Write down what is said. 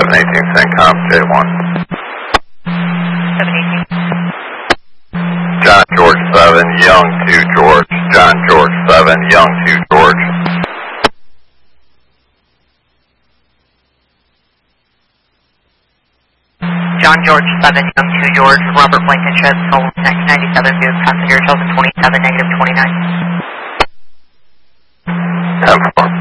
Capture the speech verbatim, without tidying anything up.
seven eighteen, CENTCOM, J one. seven eighteen. John George seven, Young two George. John George seven, Young two George. John George seven, Young two George, Robert Blankenship, nineteen ninety-seven, view passenger, Delta twenty-seven, negative twenty-nine. ten four.